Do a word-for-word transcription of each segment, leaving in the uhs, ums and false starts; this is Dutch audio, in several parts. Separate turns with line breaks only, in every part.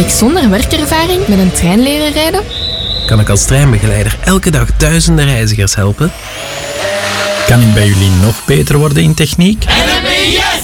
ik zonder werkervaring met een trein leren rijden?
Kan ik als treinbegeleider elke dag duizenden reizigers helpen?
Kan ik bij jullie nog beter worden in techniek?
N M B Yes!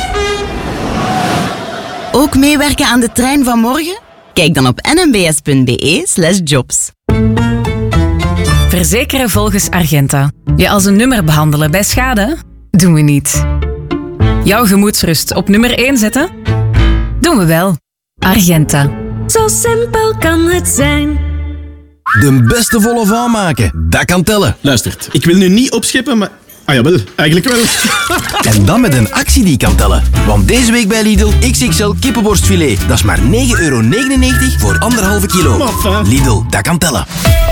Ook meewerken aan de trein van morgen? Kijk dan op nmbs.be slash jobs.
Verzekeren volgens Argenta. Je als een nummer behandelen bij schade? Doen we niet. Jouw gemoedsrust op nummer één zetten? Doen we wel. Argenta.
Zo simpel kan het zijn.
De beste volle van maken, dat kan tellen.
Luistert, ik wil nu niet opscheppen, maar... Ah jawel, eigenlijk wel.
En dan met een actie die kan tellen. Want deze week bij Lidl X X L kippenborstfilet. Dat is maar negen euro negenennegentig voor anderhalve kilo.
Maffa.
Lidl, dat kan tellen.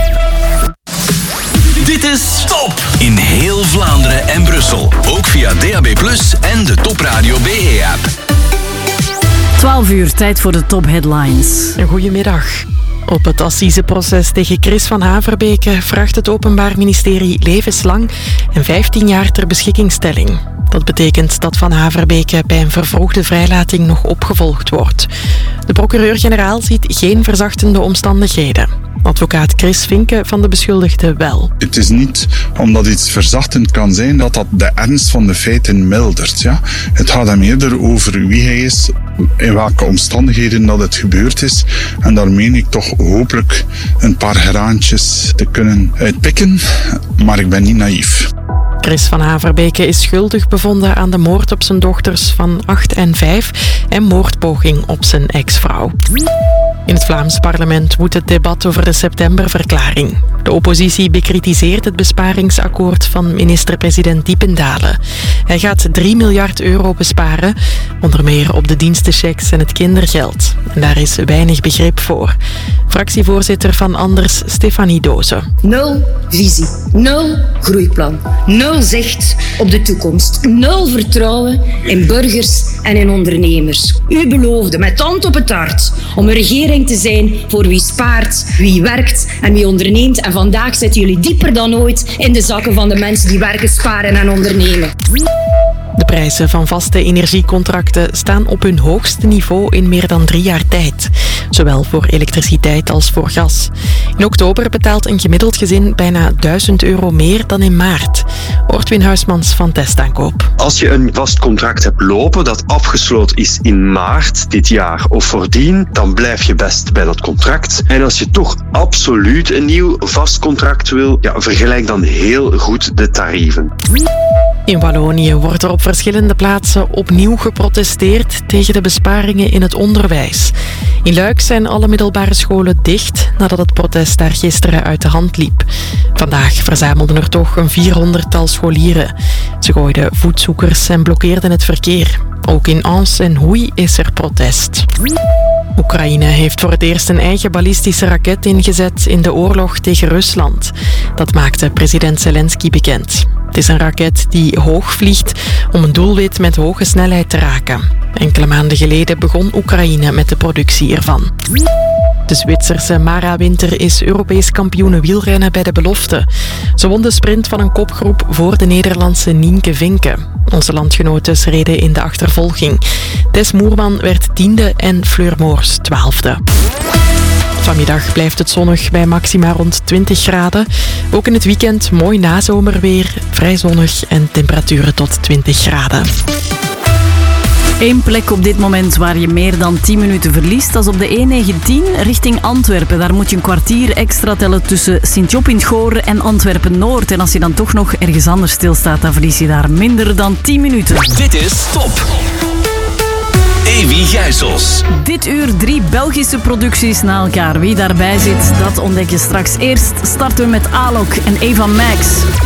Dit is Top in heel Vlaanderen en Brussel. Ook via D A B plus, en de Top Radio B E-app.
twaalf uur, tijd voor de Top Headlines.
Goedemiddag. Op het assiseproces tegen Chris van Haverbeke vraagt het Openbaar Ministerie levenslang en vijftien jaar ter beschikkingstelling. Dat betekent dat Van Haverbeke bij een vervroegde vrijlating nog opgevolgd wordt. De procureur-generaal ziet geen verzachtende omstandigheden. Advocaat Chris Vinke van de beschuldigde wel.
Het is niet omdat iets verzachtend kan zijn dat dat de ernst van de feiten mildert. Ja? Het gaat hem eerder over wie hij is, in welke omstandigheden dat het gebeurd is. En daar meen ik toch hopelijk een paar graantjes te kunnen uitpikken. Maar ik ben niet naïef.
Chris van Haverbeke is schuldig bevonden aan de moord op zijn dochters van acht en vijf en moordpoging op zijn ex-vrouw. In het Vlaams parlement woedt het debat over de septemberverklaring. De oppositie bekritiseert het besparingsakkoord van minister-president Diependalen. Hij gaat drie miljard euro besparen, onder meer op de dienstenchecks en het kindergeld. En daar is weinig begrip voor. Fractievoorzitter van Anders, Stefanie Doze.
Nul visie, nul groeiplan, nul zicht op de toekomst, nul vertrouwen in burgers en in ondernemers. U beloofde met hand op het hart om een regering te zijn voor wie spaart, wie werkt en wie onderneemt. En vandaag zitten jullie dieper dan ooit in de zakken van de mensen die werken, sparen en ondernemen.
De prijzen van vaste energiecontracten staan op hun hoogste niveau in meer dan drie jaar tijd. Zowel voor elektriciteit als voor gas. In oktober betaalt een gemiddeld gezin bijna duizend euro meer dan in maart. Ortwin Huismans van Testaankoop.
Als je een vast contract hebt lopen dat afgesloten is in maart dit jaar of voordien, dan blijf je best bij dat contract. En als je toch absoluut een nieuw vast contract wil, ja, vergelijk dan heel goed de tarieven.
In Wallonië wordt er op verschillende plaatsen opnieuw geprotesteerd tegen de besparingen in het onderwijs. In Luik zijn alle middelbare scholen dicht nadat het protest daar gisteren uit de hand liep. Vandaag verzamelden er toch een vierhonderdtal scholieren. Ze gooiden voetzoekers en blokkeerden het verkeer. Ook in Ans en Hoei is er protest. Oekraïne heeft voor het eerst een eigen ballistische raket ingezet in de oorlog tegen Rusland. Dat maakte president Zelensky bekend. Het is een raket die hoog vliegt om een doelwit met hoge snelheid te raken. Enkele maanden geleden begon Oekraïne met de productie ervan. De Zwitserse Mara Winter is Europees kampioene wielrennen bij de belofte. Ze won de sprint van een kopgroep voor de Nederlandse Nienke Vinke. Onze landgenotes reden in de achtervolging. Tess Moerman werd tiende en Fleur Moors twaalfde. Vanmiddag blijft het zonnig bij maxima rond twintig graden. Ook in het weekend mooi nazomerweer, vrij zonnig en temperaturen tot twintig graden.
Eén plek op dit moment waar je meer dan tien minuten verliest. Dat is op de E negentien richting Antwerpen. Daar moet je een kwartier extra tellen tussen Sint-Job in het Goor en Antwerpen-Noord. En als je dan toch nog ergens anders stilstaat, dan verlies je daar minder dan tien minuten.
Dit is Top. Evi Gijsels.
Dit uur drie Belgische producties na elkaar. Wie daarbij zit, dat ontdek je straks. Eerst starten we met Alok en Eva Max.